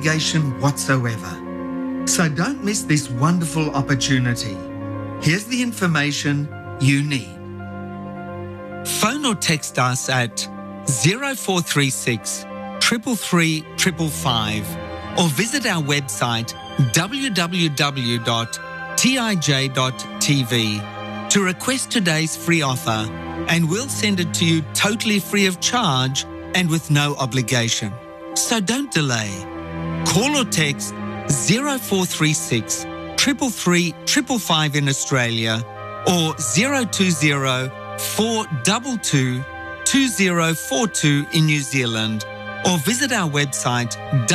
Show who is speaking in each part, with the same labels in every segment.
Speaker 1: obligation whatsoever. So don't miss this wonderful opportunity. Here's the information you need.
Speaker 2: Phone or text us at 0436 333 555 or visit our website www.tij.tv to request today's free offer, and we'll send it to you totally free of charge and with no obligation. So don't delay. Call or text 0436 333 555 in Australia or 020 422 2042 in New Zealand, or visit our website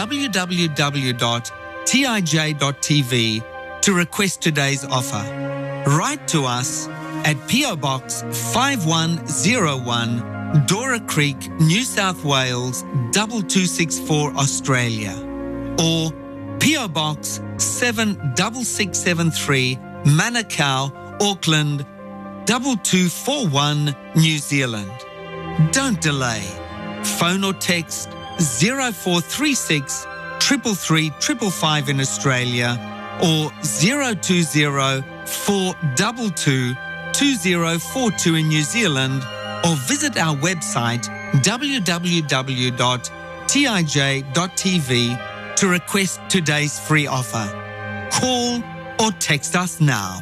Speaker 2: www.tij.tv to request today's offer. Write to us at PO Box 5101, Dora Creek, New South Wales 2264 Australia, or PO Box 76673, Manukau, Auckland 2241, New Zealand. Don't delay. Phone or text 0436 333 555 in Australia or 020 422 2042 in New Zealand, or visit our website www.tij.tv to request today's free offer. Call or text us now.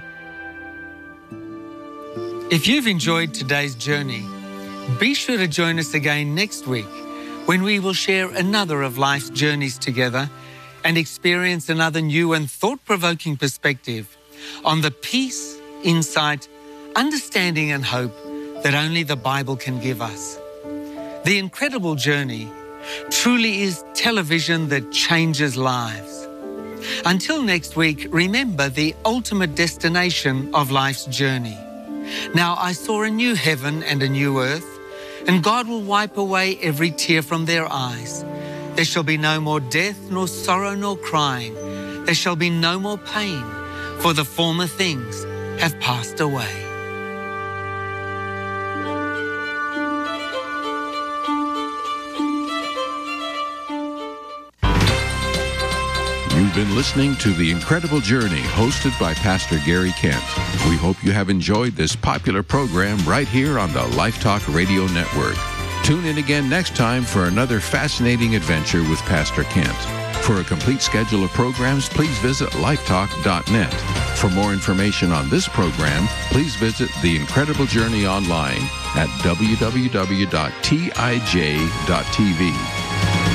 Speaker 2: If you've enjoyed today's journey, be sure to join us again next week when we will share another of life's journeys together and experience another new and thought-provoking perspective on the peace, insight, understanding and hope that only the Bible can give us. The Incredible Journey truly is television that changes lives. Until next week, remember the ultimate destination of life's journey. Now I saw a new heaven and a new earth, and God will wipe away every tear from their eyes. There shall be no more death, nor sorrow, nor crying. There shall be no more pain, for the former things have passed away.
Speaker 3: You've been listening to The Incredible Journey, hosted by Pastor Gary Kent. We hope you have enjoyed this popular program right here on the Life Talk Radio Network. Tune in again next time for another fascinating adventure with Pastor Kent. For a complete schedule of programs, please visit lifetalk.net. For more information on this program, please visit The Incredible Journey online at www.tij.tv.